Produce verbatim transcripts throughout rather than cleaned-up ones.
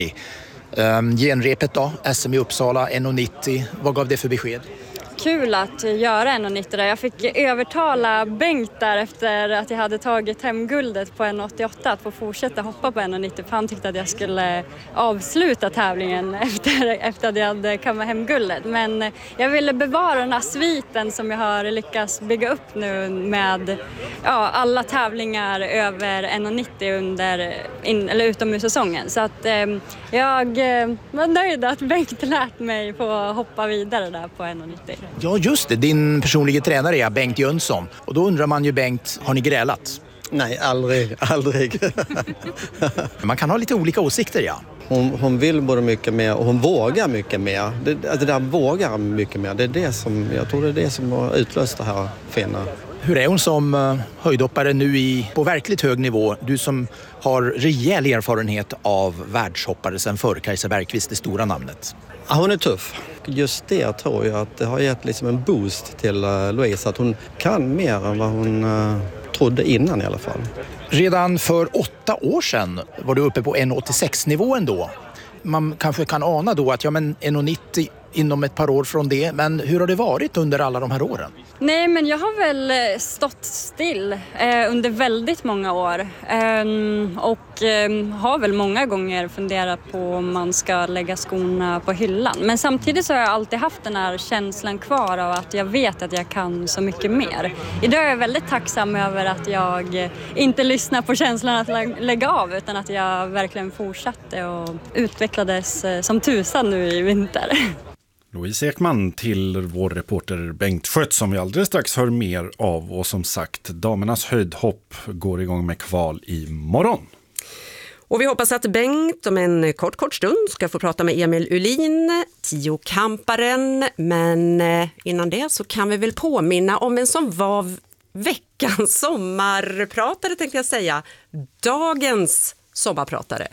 Um, genrepet då, S M i Uppsala, en nittio. Vad gav det för besked? Kul att göra en nittio där. Jag fick övertala Bengt där efter att jag hade tagit hem guldet på en åttioåtta att få fortsätta hoppa på en nittio. För han tyckte att jag skulle avsluta tävlingen efter, efter att jag hade kammat hem guldet. Men jag ville bevara den här sviten som jag har lyckats bygga upp nu med ja, alla tävlingar över en nittio under, in, eller utomhussäsongen. Så att eh, jag var nöjd att Bengt lärt mig få hoppa vidare där på en nittio. Ja, just det. Din personliga tränare är Bengt Jönsson. Och då undrar man ju, Bengt, har ni grälat? Nej, aldrig, aldrig. Man kan ha lite olika åsikter, ja. Hon, hon vill både mycket mer och hon vågar mycket mer. Det, alltså det där vågar mycket mer. Det är det som, jag tror det är det som har utlöst det här fina. Hur är hon som uh, höjdhoppare nu i, på verkligt hög nivå? Du som har rejäl erfarenhet av världshoppare sedan förr, Kajsa Bergqvist, det stora namnet. Ja, hon är tuff. Just det tror jag att det har gett liksom en boost till uh, Louise. Att hon kan mer än vad hon uh, trodde innan i alla fall. Redan för åtta år sedan var du uppe på en åttiosex-nivån då. Man kanske kan ana då att ja, men en nittio inom ett par år från det. Men hur har det varit under alla de här åren? Nej, men jag har väl stått still eh, under väldigt många år eh, och eh, har väl många gånger funderat på om man ska lägga skorna på hyllan. Men samtidigt så har jag alltid haft den här känslan kvar av att jag vet att jag kan så mycket mer. Idag är jag väldigt tacksam över att jag inte lyssnar på känslan att lä- lägga av utan att jag verkligen fortsatte och utvecklades eh, som tusan nu i vinter. Louise Ekman till vår reporter Bengt Schött som vi alldeles strax hör mer av. Och som sagt, damernas höjdhopp går igång med kval i morgon. Och vi hoppas att Bengt om en kort kort stund ska få prata med Emil Uhlin, tiokamparen. Men innan det så kan vi väl påminna om en som var veckans sommarpratare tänkte jag säga. Dagens sommarpratare.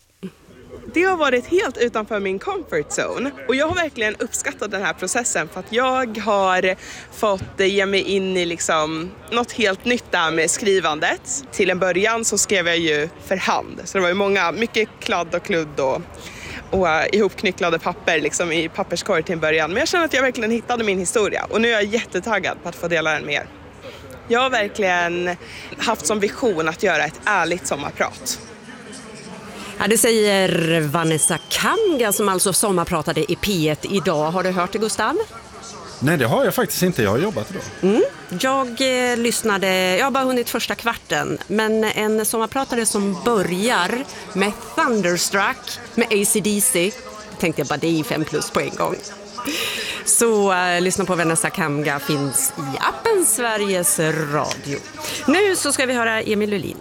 Det har varit helt utanför min comfort zone och jag har verkligen uppskattat den här processen för att jag har fått ge mig in i liksom något helt nytt där med skrivandet. Till en början så skrev jag ju för hand så det var ju många, mycket kladd och kludd och, och uh, ihopknycklade papper liksom i papperskorg till en början. Men jag känner att jag verkligen hittade min historia och nu är jag jättetaggad på att få dela den med er. Jag har verkligen haft som vision att göra ett ärligt sommarprat. Ja, det säger Vanessa Kamga som alltså sommarpratade i P ett idag. Har du hört det, Gustav? Nej, det har jag faktiskt inte. Jag har jobbat idag. Mm. Jag eh, lyssnade, jag har bara hunnit första kvarten. Men en sommarpratare som börjar med Thunderstruck med A C D C. Tänkte jag bara, det är fem plus på en gång. Så eh, lyssna på Vanessa Kamga finns i appen Sveriges Radio. Nu så ska vi höra Emil Uhlin.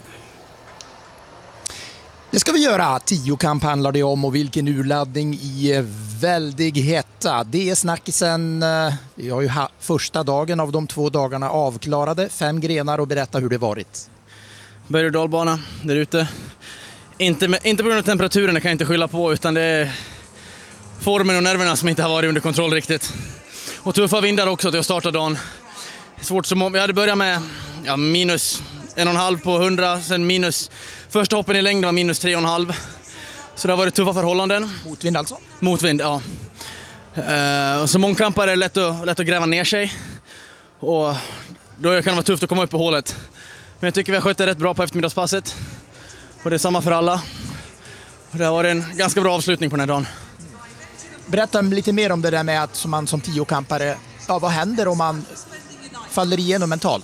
Det ska vi göra. Tiokamp handlar det om och vilken urladdning i väldig hetta. Det är snackisen. Vi har ju ha- första dagen av de två dagarna avklarade. Fem grenar och berätta hur det varit. Berg- och dalbana där ute. Inte, med, inte på grund av temperaturen, det kan jag inte skylla på, utan det är formen och nerverna som inte har varit under kontroll riktigt. Och tuffa vindar också till att starta dagen. Svårt som, jag hade börjat med ja, minus en och en halv på hundra, sen minus. Första hoppen i längd var minus tre och en halv. Så det har varit tuffa förhållanden. Motvind alltså? Motvind, ja. Uh, så mångkampar är lätt att, lätt att gräva ner sig. Och då kan det vara tufft att komma upp på hålet. Men jag tycker vi har skött det rätt bra på eftermiddagspasset. Och det är samma för alla. Och det har varit en ganska bra avslutning på den här dagen. Berätta lite mer om det där med att som man som tiokampare, ja, vad händer om man faller igenom mentalt?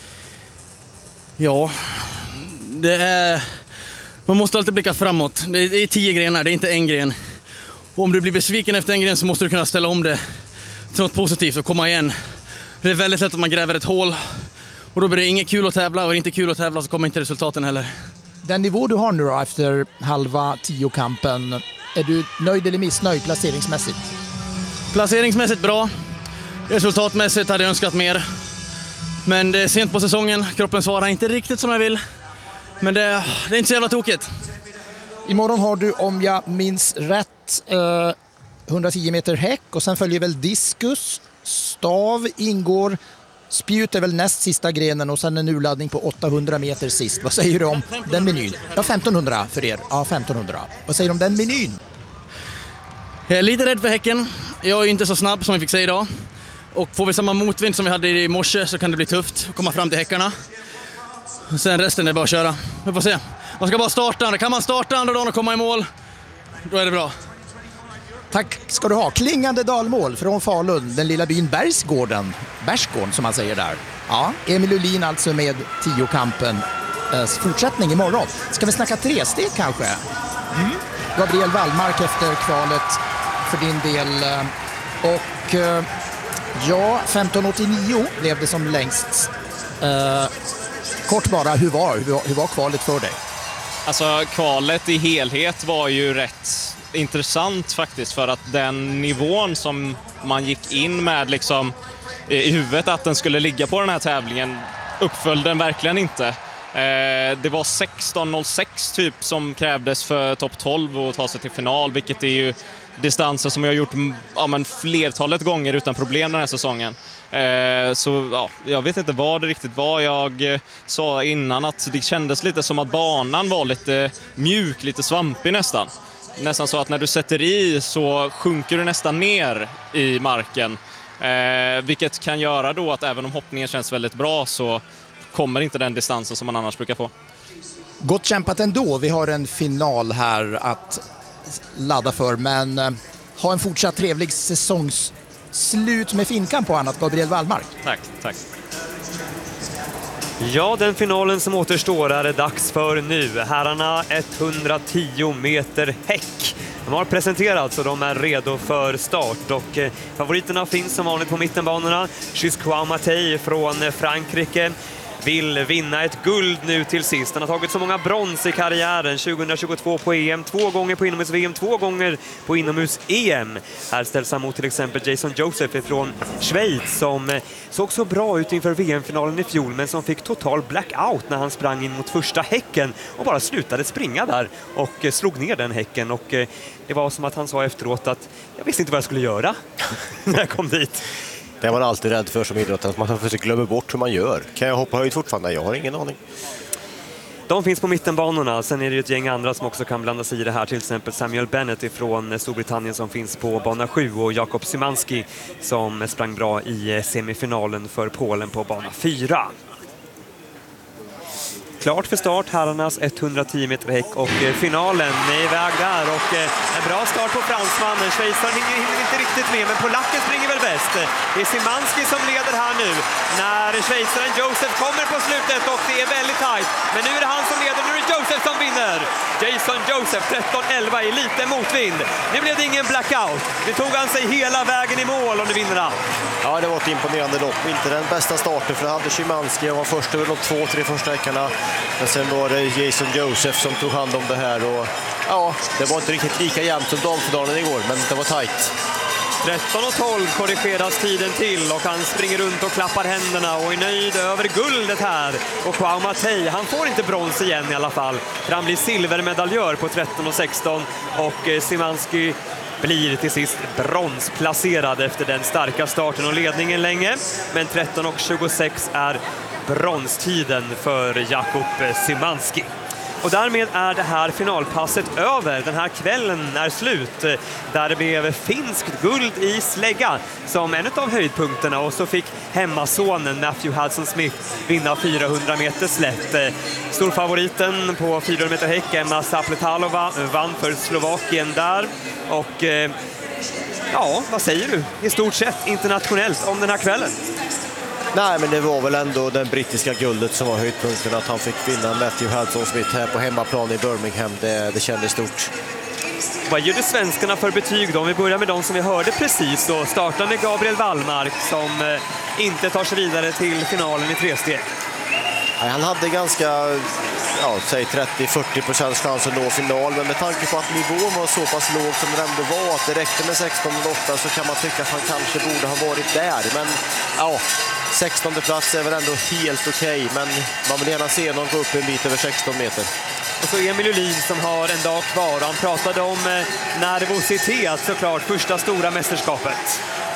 Ja, det är, man måste alltid blicka framåt. Det är, det är tio grenar, det är inte en gren. Och om du blir besviken efter en gren så måste du kunna ställa om det till något positivt och komma igen. Det är väldigt lätt att man gräver ett hål och då blir det inget kul att tävla, och är det inte kul att tävla så kommer inte resultaten heller. Den nivå du har nu då efter halva tiokampen, är du nöjd eller missnöjd placeringsmässigt? Placeringsmässigt bra. Resultatmässigt hade jag önskat mer. Men det är sent på säsongen, kroppen svarar inte riktigt som jag vill. Men det, det är inte så jävla tokigt. Imorgon har du, om jag minns rätt, eh, hundratio meter häck och sen följer väl diskus, stav ingår. Spjut är väl näst sista grenen och sen en urladdning på åttahundra meter sist. Vad säger du om den menyn? Ja, femtonhundra för er. Ja, femtonhundra. Vad säger du om den menyn? Jag är lite rädd för häcken. Jag är inte så snabb som vi fick säga idag. Och får vi samma motvind som vi hade i morse så kan det bli tufft att komma fram till häckarna. Sen resten är bara att köra. Vi får se. Man ska bara starta. Kan man starta andra dagen och komma i mål, då är det bra. Tack ska du ha. Klingande dalmål från Falun, den lilla byn Bergsgården. Bergsgården som man säger där. Ja, Emil Uhlin alltså med tiokampen. Eh, fortsättning imorgon. Ska vi snacka tre steg kanske? Mm. Gabriel Wallmark efter kvalet för din del. Och eh, ja, femton åttionio blev det som längst. Eh, kort bara, hur var, hur, var, hur var kvalet för dig? Alltså kvalet i helhet var ju rätt intressant faktiskt, för att den nivån som man gick in med liksom i huvudet att den skulle ligga på den här tävlingen uppföll den verkligen inte. Eh, det var sexton noll sex typ som krävdes för topp tolv och ta sig till final, vilket är ju distanser som jag har gjort ja, men flertalet gånger utan problem den här säsongen. Eh, så ja, jag vet inte vad det riktigt var. Jag eh, sa innan att det kändes lite som att banan var lite mjuk, lite svampig nästan. Nästan så att när du sätter i så sjunker du nästan ner i marken. Eh, vilket kan göra då att även om hoppningen känns väldigt bra så kommer inte den distansen som man annars brukar få. Gott kämpat ändå. Vi har en final här att ladda för, men eh, ha en fortsatt trevlig säsongsslut med finkan på annat, Gabriel Wallmark. Tack, tack. Ja, den finalen som återstår är det dags för nu. Herrarna etthundratio meter häck. De har presenterats och de är redo för start. Och eh, favoriterna finns som vanligt på mittenbanorna. Kouamati från Frankrike vill vinna ett guld nu till sist. Han har tagit så många brons i karriären. tjugohundratjugotvå på E M, två gånger på inomhus-V M, två gånger på inomhus-E M. Här ställs han mot till exempel Jason Joseph från Schweiz som såg så bra ut inför V M-finalen i fjol, men som fick total blackout när han sprang in mot första häcken och bara slutade springa där och slog ner den häcken. Och det var som att han sa efteråt att jag visste inte vad jag skulle göra när jag kom dit. Det är man alltid rädd för som idrottare, att man försöker glömma bort hur man gör. Kan jag hoppa höjd fortfarande? Jag har ingen aning. De finns på mittenbanorna. Sen är det ju ett gäng andra som också kan blanda sig i det här. Till exempel Samuel Bennett från Storbritannien som finns på bana sju och Jakub Szymanski som sprang bra i semifinalen för Polen på bana fyra. Klart för start, herrarnas etthundratio meter häck och finalen är iväg där och en bra start på fransmannen. Schweizaren hinner inte riktigt med, men polacken springer väl bäst. Det är Szymanski som leder här nu när schweizaren Joseph kommer på slutet och det är väldigt tajt. Men nu är det han som leder, nu är det Joseph som vinner. Jason Joseph tretton elva i lite motvind. Nu blev det ingen blackout. Nu tog han sig hela vägen i mål och nu vinner han. Ja, det var ett imponerande lopp. Inte den bästa starten för det hade Szymanski. Han var först över de två, tre första häckarna. Men sen var det Jason Joseph som tog hand om det här. Och, ja, det var inte riktigt lika jämnt som damfinalen igår, men det var tajt. tretton och tolv korrigeras tiden till och han springer runt och klappar händerna och är nöjd över guldet här. Och Kouamati, han får inte brons igen i alla fall. För han blir silvermedaljör på tretton och sexton och Szymanski blir till sist bronsplacerad efter den starka starten och ledningen länge. Men tretton och tjugosex är bronstiden för Jakub Szymanski. Och därmed är det här finalpasset över. Den här kvällen är slut där det blev finskt guld i slägga som en av höjdpunkterna. Och så fick hemmasonen Matthew Hudson-Smith vinna fyrahundra meter slätt. Storfavoriten på fyrahundra meter häck, Emma Zapletalova, vann för Slovakien där. Och ja, vad säger du i stort sett internationellt om den här kvällen? Nej, men det var väl ändå den brittiska guldet som var höjdpunkten, att han fick vinna Matthew Hudson-Smith här på hemmaplan i Birmingham. Det, det kändes stort. Vad ger du svenskarna för betyg då? Om vi börjar med de som vi hörde precis och startar med Gabriel Wallmark som eh, inte tar sig vidare till finalen i tre steg. Nej, han hade ganska, ja, säg trettio till fyrtio procent chans att nå final, men med tanke på att nivån var så pass låg som den ändå var, att det räckte med sexton och åtta, så kan man tycka att han kanske borde ha varit där. Men ja, sextonde plats är väl ändå helt okej, men man vill gärna se någon gå upp en bit över sexton meter. Och så Emil Uhlin som har en dag kvar. Han pratade om nervositet såklart, första stora mästerskapet.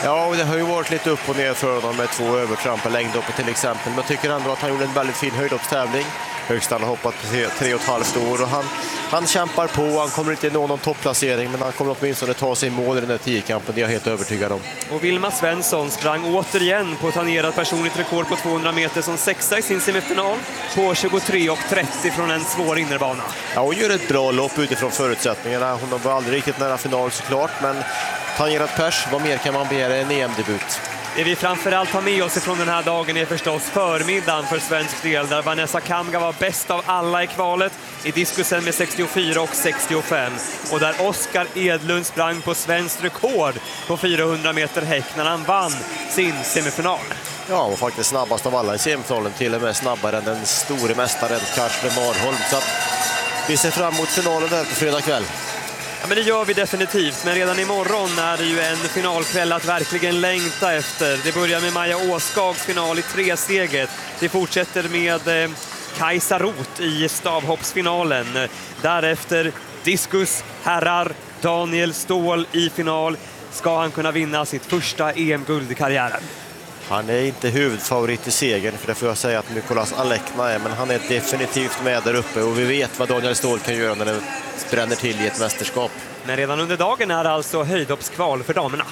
Ja, och det har ju varit lite upp och ner för honom med två övertrampar längdhoppet till exempel. Men jag tycker ändå att han gjorde en väldigt fin höjdhoppstävling. Högst han har hoppat på tre, tre och ett halvt år och han, han kämpar på. Han kommer inte nå någon topplacering, men han kommer åtminstone ta sig i mål i den här tiokampen. Det är jag helt övertygad om. Och Vilma Svensson sprang återigen på tangerat personligt rekord på tvåhundra meter som sexa i sin semifinal på tjugotre och trettio från en svår innerbana. Ja, hon gör ett bra lopp utifrån förutsättningarna. Hon var aldrig riktigt nära final såklart, men tangerat pers, vad mer kan man begära en E M-debut? Det vi framförallt har med oss ifrån den här dagen är förstås förmiddagen för svensk del, där Vanessa Kamga var bäst av alla i kvalet i diskusen med sextiofyra och sextiofem. Och där Oskar Edlund sprang på svenskt rekord på fyrahundra meter häck när han vann sin semifinal. Ja, han var faktiskt snabbast av alla i semifinalen, till och med snabbare än den store mästaren Karsten Marholm. Så att vi ser fram emot finalen där på fredag kväll. Ja, men det gör vi definitivt, men redan imorgon är det ju en finalkväll att verkligen längta efter. Det börjar med Maja Åskags final i tresteget. Det fortsätter med eh, Kajsa Roth i stavhoppsfinalen. Därefter diskus, herrar, Daniel Ståhl i final. Ska han kunna vinna sitt första E M-guld i karriären? Han är inte huvudfavorit i segern, för det får jag säga att Nicolas Alekna är, men han är definitivt med där uppe och vi vet vad Daniel Ståhl kan göra när det bränner till i ett mästerskap. Men redan under dagen är alltså höjdhoppskval för damerna.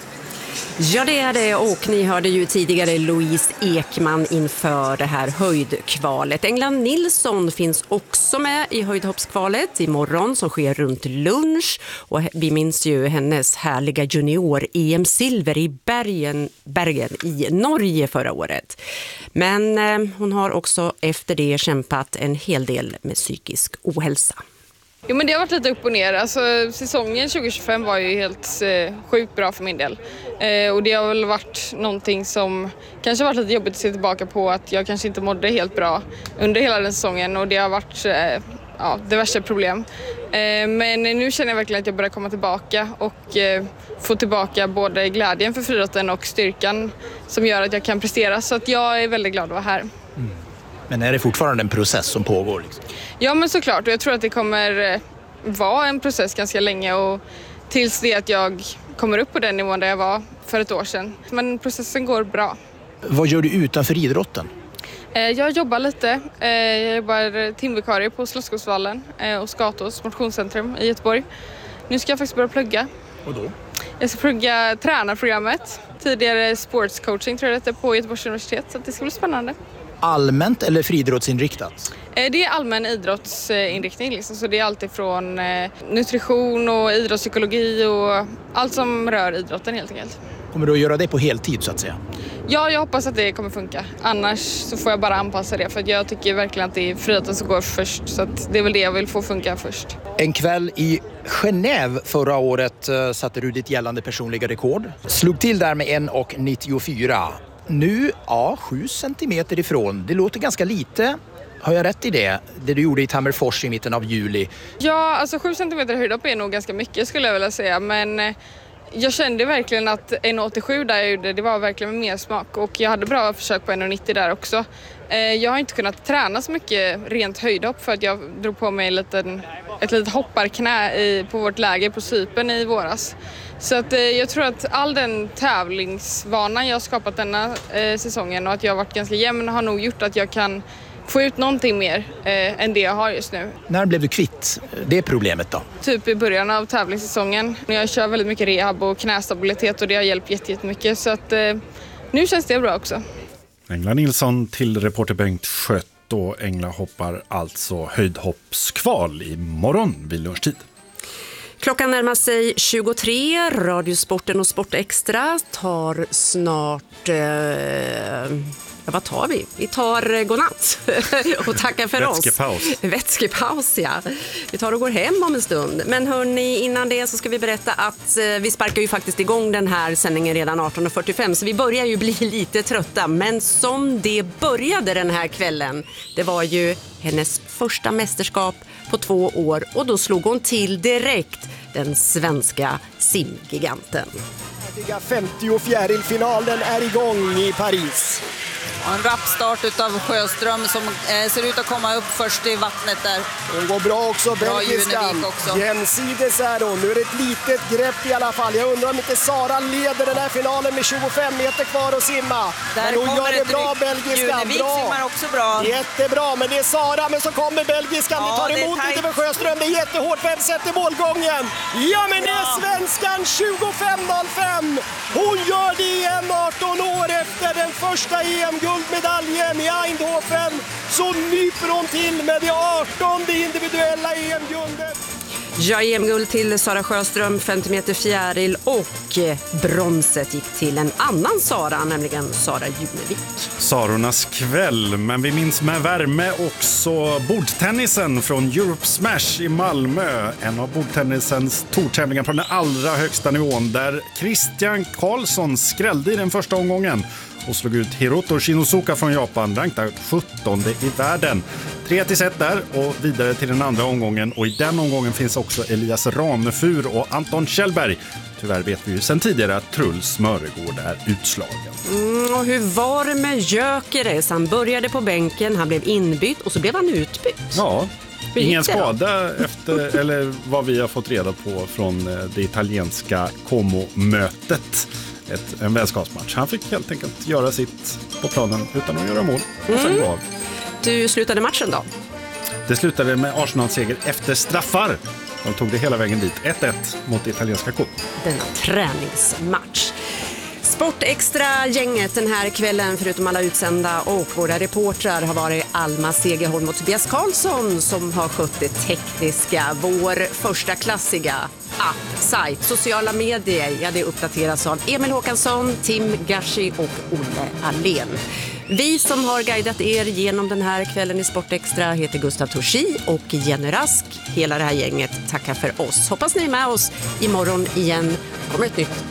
Ja, det är det, och ni hörde ju tidigare Louise Ekman inför det här höjdkvalet. England Nilsson finns också med i höjdhoppskvalet imorgon som sker runt lunch, och vi minns ju hennes härliga junior-E M-silver i Bergen, Bergen i Norge förra året. Men eh, hon har också efter det kämpat en hel del med psykisk ohälsa. Jo, men det har varit lite upp och ner. Alltså, säsongen tjugo tjugofem var ju helt eh, sjukt bra för min del. Eh, och det har väl varit någonting som kanske varit lite jobbigt att se tillbaka på, att jag kanske inte mådde helt bra under hela den säsongen, och det har varit eh, ja, diverse problem. Eh, men nu känner jag verkligen att jag börjar komma tillbaka och eh, få tillbaka både glädjen för friidrotten och styrkan som gör att jag kan prestera. Så att jag är väldigt glad att vara här. Mm. Men är det fortfarande en process som pågår? Liksom? Ja, men såklart. Och jag tror att det kommer vara en process ganska länge, och tills det att jag kommer upp på den nivån där jag var för ett år sedan. Men processen går bra. Vad gör du utanför idrotten? Jag jobbar lite. Jag jobbar timvikarie på Slottsskogsvallen och Skatås motionscentrum i Göteborg. Nu ska jag faktiskt börja plugga. Och då? Jag ska plugga tränarprogrammet. Tidigare sportscoaching tror jag det är på Göteborgs universitet, så det ska bli spännande. Allmänt eller friidrottsinriktat? Det är allmän idrottsinriktning, liksom. Så det är alltid från nutrition och idrottspsykologi och allt som rör idrotten helt enkelt. Kommer du att göra det på heltid så att säga? Ja, jag hoppas att det kommer funka. Annars så får jag bara anpassa det, för jag tycker verkligen att det är friidrotten som går först. Så att det är väl det jag vill få funka först. En kväll i Genève förra året satte du ditt gällande personliga rekord. Slog till där med en komma nittiofyra. Nu, ja, sju centimeter ifrån. Det låter ganska lite. Har jag rätt i det? Det du gjorde i Tammerfors i mitten av juli. Ja, alltså sju centimeter höjdhopp är nog ganska mycket skulle jag vilja säga. Men jag kände verkligen att en komma åttiosju där jag gjorde, det var verkligen med mer smak. Och jag hade bra försök på en komma nittio där också. Jag har inte kunnat träna så mycket rent höjdhopp för att jag drog på mig en liten, ett litet hopparknä i, på vårt läger på Cypern i våras. Så att, eh, jag tror att all den tävlingsvanan jag har skapat denna eh, säsongen och att jag har varit ganska jämn har nog gjort att jag kan få ut någonting mer eh, än det jag har just nu. När blev du kvitt det problemet då? Typ i början av tävlingssäsongen. Jag kör väldigt mycket rehab och knästabilitet och det har hjälpt jättemycket. Så att, eh, nu känns det bra också. Engla Nilsson till reporter Bengt Skött, och Engla hoppar alltså höjdhoppskval imorgon vid lunchtid. Klockan närmar sig tjugotre. Radiosporten och Sportextra tar snart... Eh, ja, vad tar vi? Vi tar godnatt och tackar för oss. Vätskepaus. Vätskepaus, ja. Vi tar och går hem om en stund. Men hörni, innan det så ska vi berätta att eh, vi sparkar ju faktiskt igång den här sändningen redan arton fyrtiofem. Så vi börjar ju bli lite trötta. Men som det började den här kvällen, det var ju hennes första mästerskap på två år, och då slog hon till direkt, den svenska simgiganten. femtiofjärilfinalen är igång i Paris. Och en rappstart utav Sjöström som eh, ser ut att komma upp först i vattnet där. Hon går bra också, bra belgiskan. också. Jämsides är hon. Nu är det ett litet grepp i alla fall. Jag undrar om inte Sara leder den här finalen med tjugofem meter kvar att simma. Där men hon gör det bra, belgiskan. Junevik bra. simmar också bra. Jättebra, men det är Sara, men så kommer belgiskan. Ja, Vi tar emot lite för Sjöström. Det är jättehårt. Vem sätter målgången? Ja, men det är svenskan tjugofem noll fem. Hon gör det igen arton år efter den första E M-guldmedaljen i Eindhoven. Så nyper hon till med det artonde individuella E M-guldet. Ja, E M-guld till Sara Sjöström, femtio meter fjäril, och bronset gick till en annan Sara, nämligen Sara Junevik. Sarornas kväll, men vi minns med värme också bordtennisen från Europe Smash i Malmö. En av bordtennisens tourtävlingar på den allra högsta nivån där Christian Karlsson skrällde i den första omgången och slog ut Hiroto Shinosuka från Japan, rankad sjuttonde i världen. tre till ett där och vidare till den andra omgången, och i den omgången finns också Elias Ranefur och Anton Kjellberg. Tyvärr vet vi ju sedan tidigare att Truls Smöregård är utslagen. Mm, och hur var det med Gyökeres? Han började på bänken, han blev inbytt och så blev han utbytt. Ja, hur ingen gick det skada efter, eller vad vi har fått reda på från det italienska Como-mötet. Ett, en vänskapsmatch. Han fick helt enkelt göra sitt på planen utan att göra mål. Och sen Mm. av. Du slutade matchen då? Det slutade med Arsenal-seger efter straffar. De tog det hela vägen dit. ett ett mot italienska Como. Denna träningsmatch. Sportextra-gänget den här kvällen, förutom alla utsända och våra reportrar, har varit Alma Segerholm och Tobias Karlsson som har skött det tekniska. Vår första klassiga app, sajt, sociala medier, ja, det uppdateras av Emil Håkansson, Tim Gashi och Olle Allén. Vi som har guidat er genom den här kvällen i Sportextra heter Gustav Torsi och Jenny Rask. Hela det här gänget tackar för oss. Hoppas ni är med oss imorgon igen. Kommer ett nytt